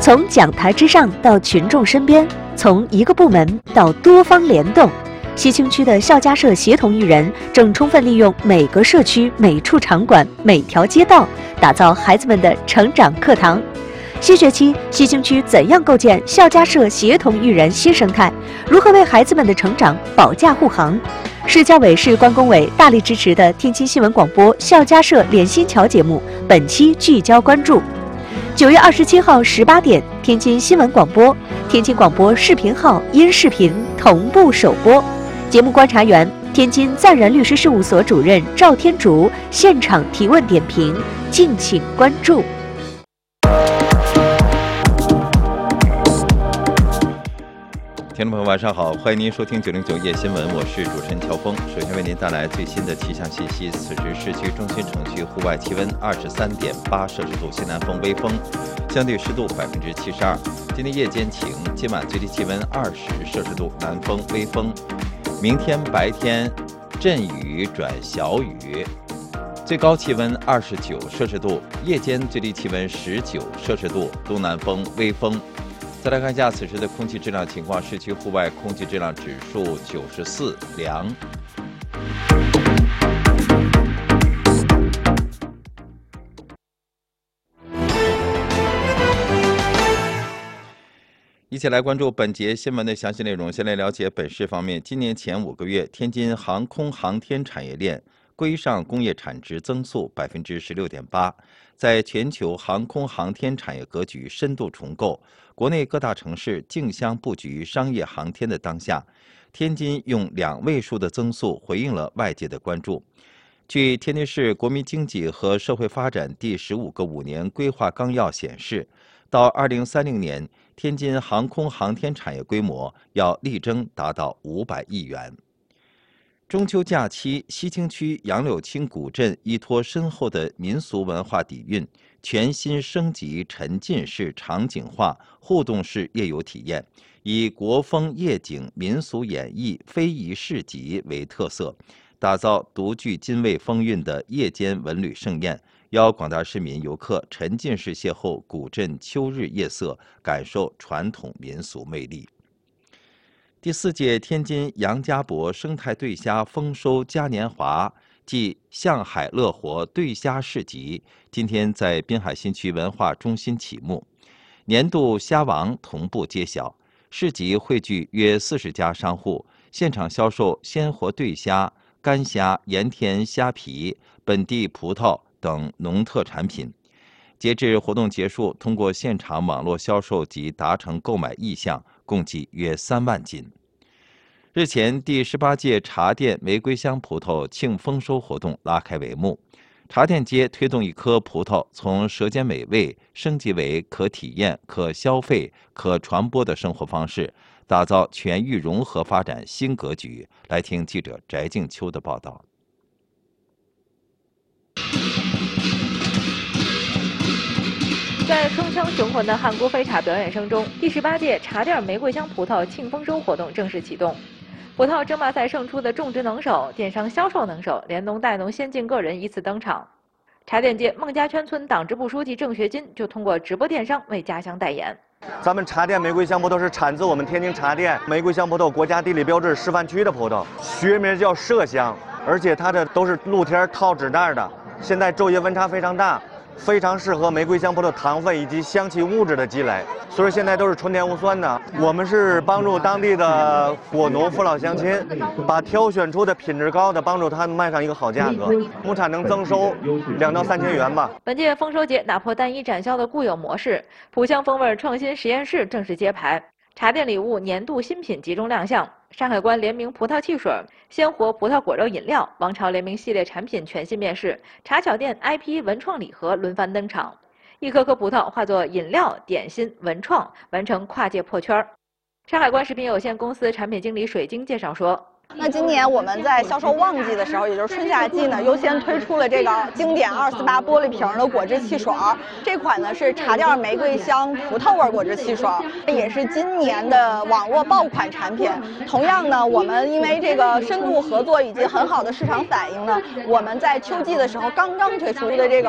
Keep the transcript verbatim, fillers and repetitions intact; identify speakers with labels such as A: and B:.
A: 从讲台之上到群众身边，从一个部门到多方联动，西青区的校家社协同育人正充分利用每个社区、每处场馆、每条街道，打造孩子们的成长课堂。新学期，西青区怎样构建校家社协同育人新生态？如何为孩子们的成长保驾护航？市教委、市关工委大力支持的天津新闻广播校家社连心桥节目，本期聚焦关注。九月二十七号十八点，天津新闻广播、天津广播视频号音视频同步首播。节目观察员、天津赞然律师事务所主任赵天竹现场提问点评，敬请关注。
B: 听众朋友晚上好，欢迎您收听九零九夜新闻，我是主持人乔峰。首先为您带来最新的气象信息。此时市区中心城区户外气温二十三点八摄氏度，西南风微风，相对湿度百分之七十二。今天夜间晴，今晚最低气温二十摄氏度，南风微风。明天白天阵雨转小雨，最高气温二十九摄氏度，夜间最低气温十九摄氏度，东南风微风。再来看一下此时的空气质量情况，市区户外空气质量指数九十四，良。一起来关注本节新闻的详细内容。先来了解本市方面，今年前五个月，天津航空航天产业链规上工业产值增速百分之十六点八，在全球航空航天产业格局深度重构，国内各大城市竞相布局商业航天的当下，天津用两位数的增速回应了外界的关注。据天津市国民经济和社会发展第十五个五年规划纲要显示，到二零三零年，天津航空航天产业规模要力争达到五百亿元。中秋假期，西青区杨柳青古镇依托深厚的民俗文化底蕴，全新升级沉浸式场景化互动式夜游体验，以国风夜景民俗演绎非遗市集为特色，打造独具津味风韵的夜间文旅盛宴，邀广大市民游客沉浸式邂逅古镇秋日夜色，感受传统民俗魅力。第四届天津杨家博生态对虾丰收嘉年华暨向海乐活对虾市集今天在滨海新区文化中心启幕，年度虾王同步揭晓。市集汇聚约四十家商户，现场销售鲜活对虾、干虾、盐田虾皮、本地葡萄等农特产品。截至活动结束，通过现场网络销售及达成购买意向，共计约三万斤。日前，第十八届茶店玫瑰香葡萄庆丰收活动拉开帷幕。茶店街推动一颗葡萄从舌尖美味升级为可体验、可消费、可传播的生活方式，打造全域融合发展新格局。来听记者翟静秋的报道。
C: 在铿锵雄浑的汉锅飞茶表演声中，第十八届茶店玫瑰香葡萄庆丰收活动正式启动。葡萄争霸赛胜出的种植能手、电商销售能手，连农带农先进个人依次登场。茶店街孟家圈村党支部书记郑学金就通过直播电商为家乡代言。
D: 咱们茶店玫瑰香葡萄是产自我们天津茶店玫瑰香葡萄国家地理标志示范区的葡萄，学名叫麝香，而且它的都是露天套纸袋的。现在昼夜温差非常大，非常适合玫瑰香葡萄糖分以及香气物质的积累，所以现在都是纯甜无酸的。我们是帮助当地的果农父老乡亲，把挑选出的品质高的，帮助他们卖上一个好价格，亩产能增收两到三千元吧。
C: 本届丰收节打破单一展销的固有模式，浦香风味创新实验室正式揭牌，茶店礼物年度新品集中亮相。山海关联名葡萄汽水、鲜活葡萄果肉饮料、王朝联名系列产品全新面世，茶巧店 I P 文创礼盒轮番登场，一颗颗葡萄化作饮料、点心、文创，完成跨界破圈。山海关食品有限公司产品经理水晶介绍说。
E: 那今年我们在销售旺季的时候，也就是春夏季呢，优先推出了这个经典二四八玻璃瓶的果汁汽水。这款呢是茶店玫瑰香葡萄味果汁汽水，也是今年的网络爆款产品。同样呢，我们因为这个深度合作以及很好的市场反应呢，我们在秋季的时候刚刚推出的这个